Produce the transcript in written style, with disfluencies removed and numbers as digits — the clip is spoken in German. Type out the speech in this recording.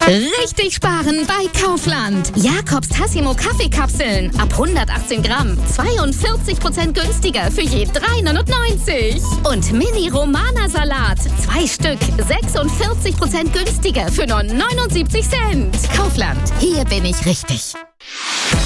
Richtig sparen bei Kaufland. Jakobs Tassimo Kaffeekapseln ab 118 Gramm. 42% günstiger für je 3,99. Und Mini Romana Salat. 2 Stück. 46% günstiger für nur 79 Cent. Kaufland. Hier bin ich richtig.